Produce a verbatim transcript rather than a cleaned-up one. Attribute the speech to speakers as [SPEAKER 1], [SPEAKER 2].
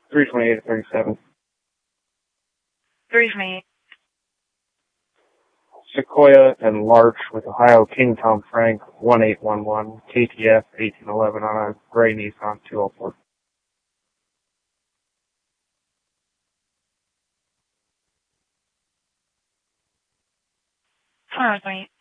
[SPEAKER 1] three twenty-eight to thirty-seven.
[SPEAKER 2] three twenty-eight.
[SPEAKER 1] Sequoia and Larch with Ohio King Tom Frank, one eight one one, K T F eighteen eleven on a gray Nissan two oh four.
[SPEAKER 2] four twenty-eight.